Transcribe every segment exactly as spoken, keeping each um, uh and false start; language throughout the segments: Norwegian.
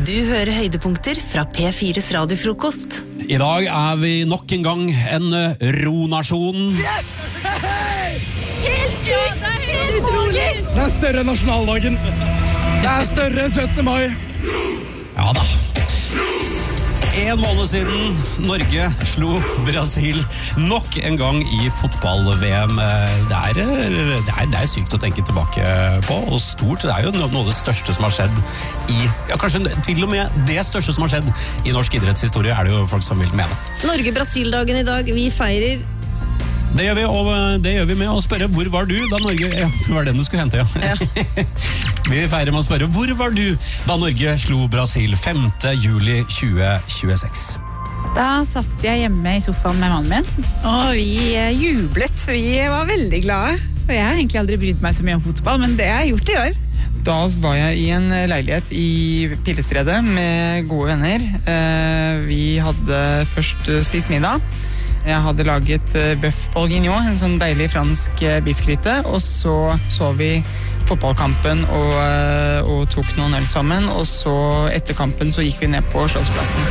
Du hører høydepunkter fra P fires radiofrokost. I dag er vi nok en gang en ro-nasjon. Yes! Hey! Helt sykt! Det er helt utrolig! Det er større enn nasjonaldagen. Det er større enn syttende mai. Ja da. En måned siden Norge slo Brasil nok en gang i fotball-V M. Det er, det, er, det er sykt å tenke tilbake på, og stort. Det er jo noe av det største som har skjedd i, ja, kanskje til og med det største som har skjedd i norsk idrettshistorie, er det jo folk som vil mene. Norge-Brasil-dagen i dag, vi feirer. Det gjør vi, og det gjør vi med å spørre, hvor var du da Norge, ja, det var den du skulle hente, ja. ja. Vi feirer med å spørre, hvor var du da Norge slo Brasil femte juli tjue tjueseks? Da satt jeg hjemme i sofaen med mannen min, og vi jublet. Vi var veldig glade, og jeg har egentlig aldri brydd meg så mye om fotball, men det har jeg gjort i år. Da var jeg i en leilighet i Pilestredet med gode venner. Vi hadde først spist middag. Jeg hadde laget bøff bourguignon, en sånn deilig fransk biffgryte, og så så vi fotballkampen og, og tok noen øl sammen, og så etter kampen så gikk vi ned på Slottsplassen.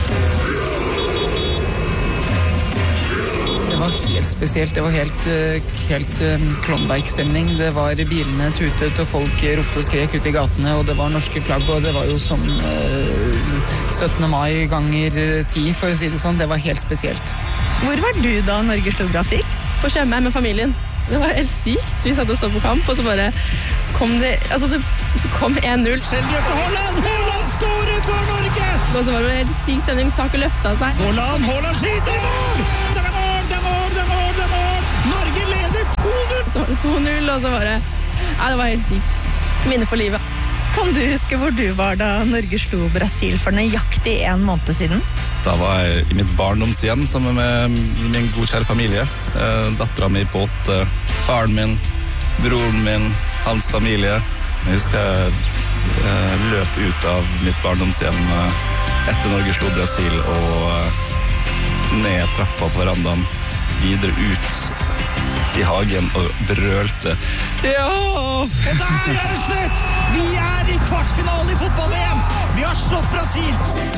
Det var helt spesielt, det var helt, helt Klondike-stemning. Det var bilene tutet, og folk ropte og skrek ut i gatene, og det var norske flagg, og det var jo som uh, syttende mai ganger ti, for å si det sånn. Det var helt spesielt. Hvor var du da Norge slo Brasil? På Tjøme med familien. Det var helt sykt. Vi satt og så på kamp, og så bare kom det, altså det kom en null. Skjeldrøp til Haaland! Haaland skåret for Norge! Og så var det helt syk stemning, taket løftet seg. Haaland, Haaland skyter i mål! Det er mål, det er mål, det er mål, det er mål! Norge leder to null! Så var det to null, og så var det, ja, det var helt sykt. Minne for livet. Kan du huske hvor du var da Norge slo Brasil for nøyaktig en måned siden? Da var jeg i mitt barndomshjem sammen med min godkjære familie. Datteren min på åtte, faren min, broren min, hans familie. Jeg husker jeg løp ut av mitt barndomshjem etter Norge slo Brasil og ned trappa på verandaen, videre ut i hagen og brølte. Ja! Og der er det slutt! Vi er i kvartfinalen i fotball-V M! Vi har slått Brasil!